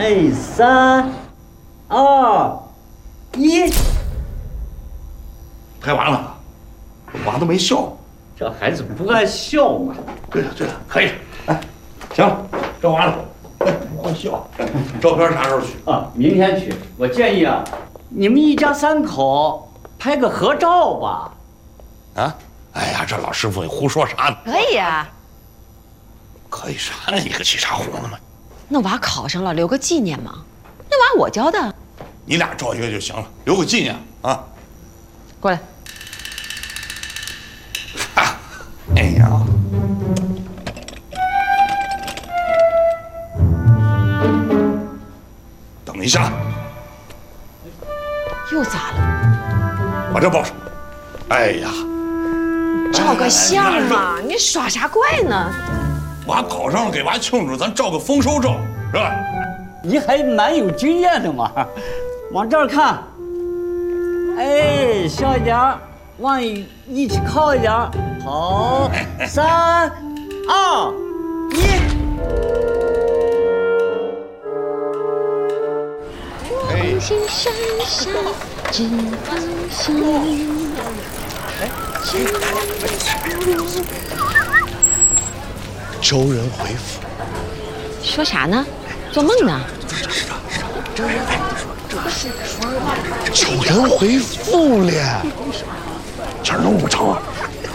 哎，3、2、1， 拍完了，娃都没笑。 这孩子不爱笑嘛。 对了，可以了。哎，行了，照完了。不爱笑。照片啥时候取啊？明天取。我建议啊，你们一家3口拍个合照吧。 啊？哎呀，这老师傅你胡说啥呢？ 可以呀。 可以啥呢？你个气啥胡呢嘛？ 那娃考上了，留个纪念嘛。那娃我教的。 你俩照一个就行了，留个纪念啊。 过来。 啊！哎呀！等一下。 又咋了？ 把这抱上。哎呀！ 照个相嘛，你耍啥怪呢？ 娃考上了，给娃庆祝，咱照个丰收照，是吧？ 你还蛮有经验的嘛，往这儿看，哎，笑一点，往一起靠一点，好，3、2、1。 光线闪闪，只放心。 周人回府， 说啥呢？做梦呢？ 周人回府了， 这弄不成啊！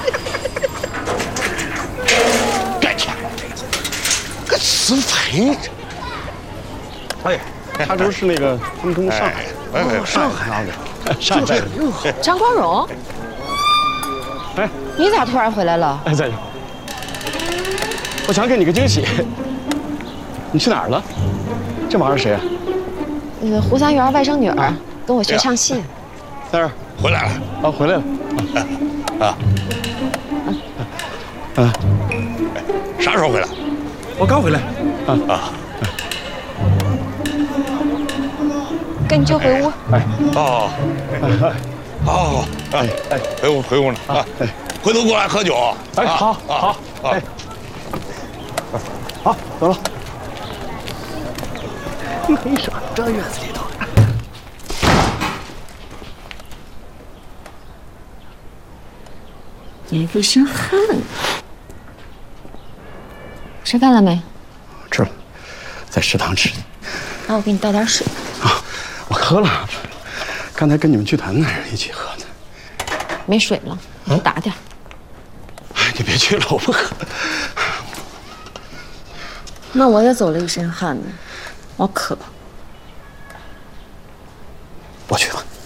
该钱， 个死肥！ 哎，他就是那个通通上海， 上海啊， 上海。 张光荣， 哎， 你咋突然回来了？ 哎，在这，我想给你个惊喜。你去哪儿了？这玩意儿谁啊？ 胡三元外甥女儿，跟我学唱戏。 三儿回来了啊，回来了。 啥时候回来？ 我刚回来。 跟你舅回屋。 哦，好，回屋呢啊！回头过来喝酒。 哎，好，哎，好，走了。 没啥，这院子里头。 你一身汗。吃饭了没？ 吃了，在食堂吃。 那我给你倒点水。 啊，我喝了，刚才跟你们剧团那人一起喝的。 没水了，你打点。 哎，你别去了，我不喝。 那我也走了一身汗呢，我渴。 我去吧。